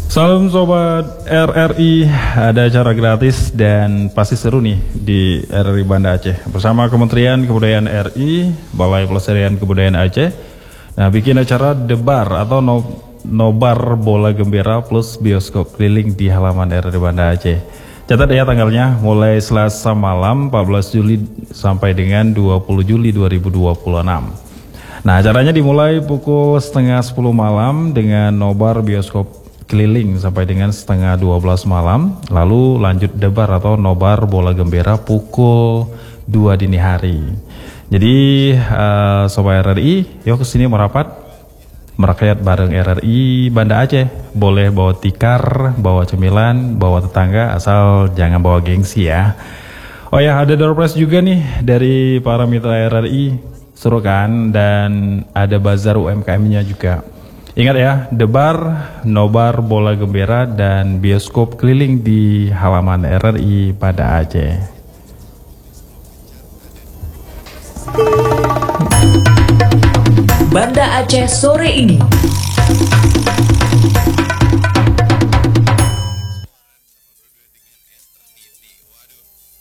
Salam sobat RRI, ada acara gratis dan pasti seru nih di RRI Banda Aceh bersama Kementerian Kebudayaan RI, Balai Pelestarian Kebudayaan Aceh. Nah, bikin acara debar atau nobar bola gembira plus bioskop keliling di halaman RRI Banda Aceh. Catat ya tanggalnya, mulai Selasa malam 14 Juli sampai dengan 20 Juli 2026. Nah, acaranya dimulai pukul setengah 10 malam dengan nobar bioskop keliling sampai dengan setengah 12 malam, lalu lanjut debar atau nobar bola gembira pukul 2 dini hari. Jadi Sobat RRI, yuk kesini merapat merakyat bareng RRI Banda Aceh. Boleh bawa tikar, bawa cemilan, bawa tetangga, asal jangan bawa gengsi ya. Oh ya, ada door prize juga nih dari para mitra RRI, seru kan? Dan ada bazar UMKM-nya juga. Ingat ya, debar, nobar bola gembira, dan bioskop keliling di halaman RRI Banda Aceh. Banda Aceh sore ini.